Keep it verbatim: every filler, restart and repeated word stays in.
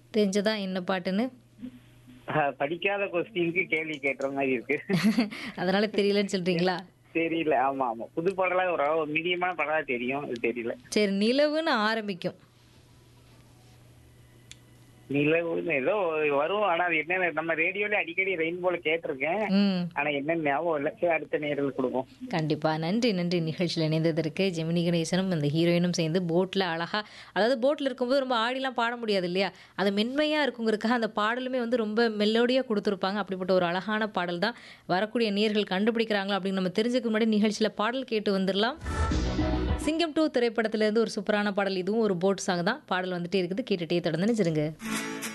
தெரிஞ்சதா என்ன பாட்டுன்னு? அஹ், படிக்காத கொஸ்டினுக்கு கேள்வி கேட்டுற மாதிரி இருக்கு. அதனால தெரியலன்னு சொல்றீங்களா? தெரியல. ஆமா ஆமா புது பாடலா ஒரு மீடியமான பாடலா தெரியும், இது தெரியல. சரி, நிலவுன்னு ஆரம்பிக்கும். நிலவுன்னு ஏதோ வரும், ஆனா அது என்ன நம்ம ரேடியோல அடிக்கடி ரெயின்போல கேட்டிருக்கேன். ம். ஆனா என்னன்னு ஞாபகம் இல்ல. சரி, அடுத்த நேரில் கொடுப்போம். கண்டிப்பா. நன்றி, நன்றி. நிகழ்ச்சியில இணைந்ததற்கு ஜெமினி கணேசனும் அந்த ஹீரோயினும் சேர்ந்து போட்ல அழகா, அதாவது போட்ல இருக்கும்போது ரொம்ப ஆடிலாம் பாட முடியாது இல்லையா? அது மென்மையா இருக்குங்கிறதுக்காக அந்த பாடலுமே வந்து ரொம்ப மெலோடியா குடுத்துருப்பாங்க. அப்படிப்பட்ட ஒரு அழகான பாடல் தான் வரக்கூடிய நேயர்கள் கண்டுபிடிக்கிறாங்களா அப்படின்னு நம்ம தெரிஞ்சுக்க முன்னாடி நிகழ்ச்சியில பாடல் கேட்டு வந்துரலாம். சிங்கம் டூ திரைப்படத்திலேருந்து ஒரு சூப்பரான பாடல். இதுவும் ஒரு போட் சாங் தான். பாடல் வந்துட்டே இருக்குது. கேட்டுட்டே தொடர்ந்து நினைச்சிருங்க.